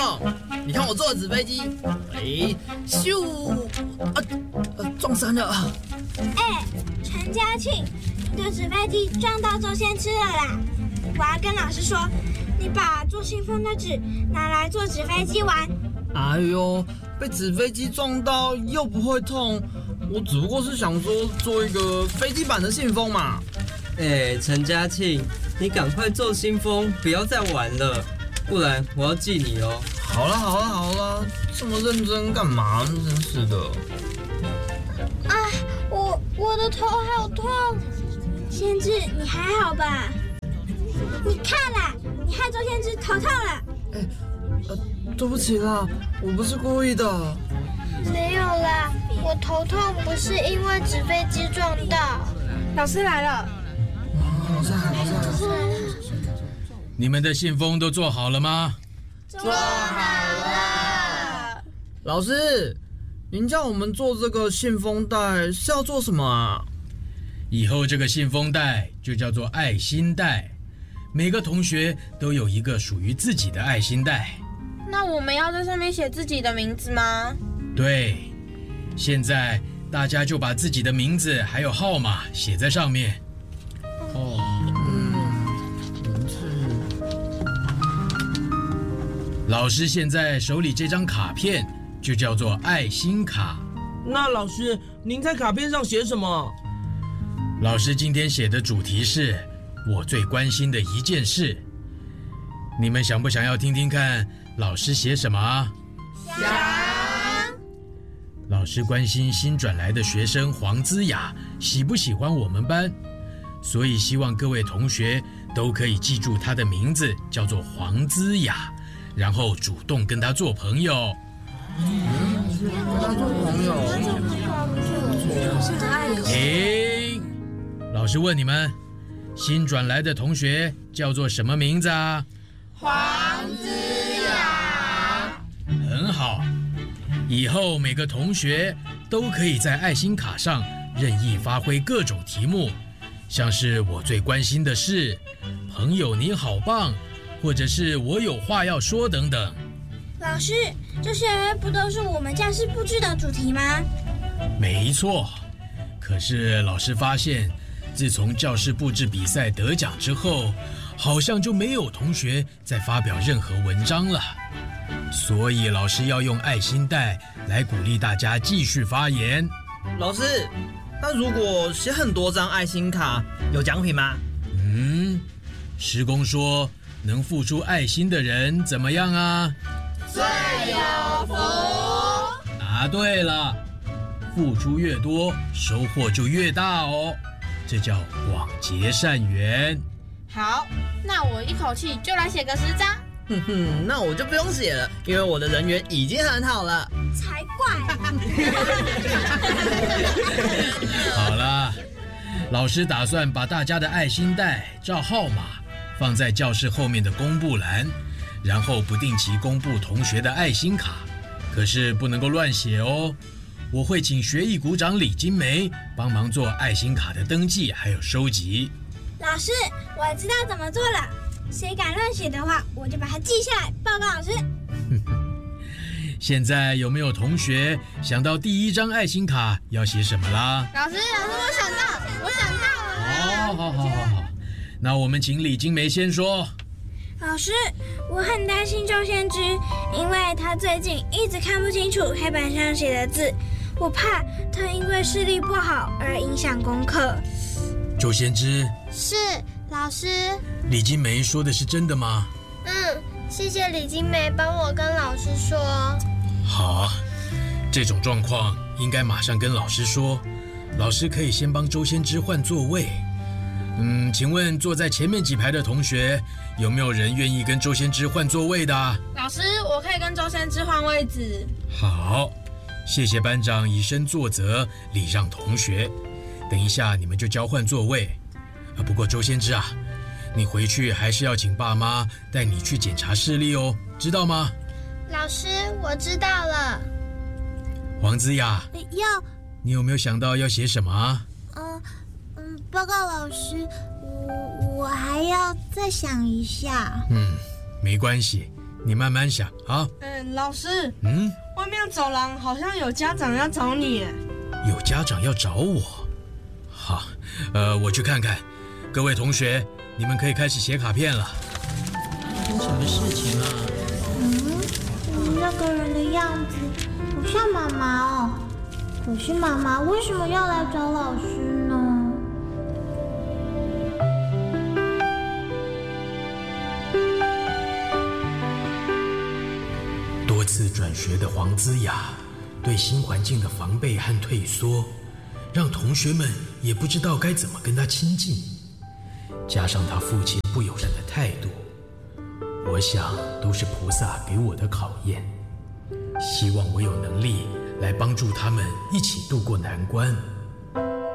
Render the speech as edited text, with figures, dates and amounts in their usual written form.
梦，你看我做的纸飞机，咻，撞山了。 陈嘉庆，你的纸飞机撞到周先吃了啦！我要跟老师说，你把做信封的纸拿来做纸飞机玩。 哎呦，被纸飞机撞到又不会痛，我只不过是想说做一个飞机版的信封嘛。 陈嘉庆，你赶快做信封，不要再玩了，不然我要记你哦。 好了，这么认真干嘛？真是的。 我的头好痛。先知，你还好吧？你看啦，你害周先知头痛了。 对不起啦，我不是故意的。 没有啦，我头痛不是因为纸飞机撞到。 老师来了。 老师来了。 你们的信封都做好了吗？ 做好了。 老师，您叫我们做这个信封袋是要做什么啊？ 以后这个信封袋就叫做爱心袋，每个同学都有一个属于自己的爱心袋。 那我们要在上面写自己的名字吗？ 对，现在大家就把自己的名字还有号码写在上面。 名字。 老师现在手里这张卡片就叫做爱心卡。 那老师，您在卡片上写什么？ 老师今天写的主题是我最关心的一件事。你们想不想要听听看老师写什么啊？ 想。 老师关心新转来的学生黄姿雅喜不喜欢我们班，所以希望各位同学都可以记住她的名字叫做黄姿雅，然后主动跟她做朋友。 跟他做朋友。 停！老师问你们，新转来的同学叫做什么名字啊？ 黄姿雅。 很好，以后每个同学都可以在爱心卡上任意发挥各种题目，像是我最关心的事、朋友你好棒，或者是我有话要说等等。 老师，这些不都是我们教室布置的主题吗？ 没错，可是老师发现，自从教室布置比赛得奖之后，好像就没有同学再发表任何文章了。所以老师要用爱心袋来鼓励大家继续发言。 老师，那如果写很多张爱心卡，有奖品吗？ 师公说，能付出爱心的人怎么样啊？ 最有福。 答对了，付出越多，收获就越大哦，这叫广结善缘。 好，那我一口气就来写个10张。 那我就不用写了，因为我的人缘已经很好了。 才怪。 好了，老师打算把大家的爱心袋照号码放在教室后面的公布栏，然后不定期公布同学的爱心卡，可是不能够乱写哦。我会请学艺股长李金梅帮忙做爱心卡的登记还有收集。 老师，我知道怎么做了。谁敢乱写的话，我就把它记下来报告老师。 现在有没有同学想到第一张爱心卡要写什么啦？ 老师，我想到了。 好，那我们请李金梅先说。 老师，我很担心周先知，因为他最近一直看不清楚黑板上写的字，我怕他因为视力不好而影响功课。 周先知， 是，老师。 李金梅说的是真的吗？ 谢谢李金梅帮我跟老师说。 好，这种状况应该马上跟老师说，老师可以先帮周先知换座位。请问坐在前面几排的同学，有没有人愿意跟周先知换座位的？ 老师，我可以跟周先知换位置。 好，谢谢班长以身作则，礼让同学。等一下你们就交换座位。不过周先知啊，你回去还是要请爸妈带你去检查视力哦，知道吗？ 老师，我知道了。 黄姿雅，你有没有想到要写什么啊？ 报告老师，我还要再想一下。 没关系， 你慢慢想啊。 老师， 外面走廊好像有家长要找你。 有家长要找我？好，我去看看。各位同学，你们可以开始写卡片了。 发生什么事情啊？ 那个人的样子不像妈妈哦。可是妈妈为什么要来找老师呢？ 多次转学的黄姿雅，对新环境的防备和退缩，让同学们也不知道该怎么跟他亲近。加上他父亲不友善的态度，我想都是菩萨给我的考验。希望我有能力来帮助他们一起度过难关。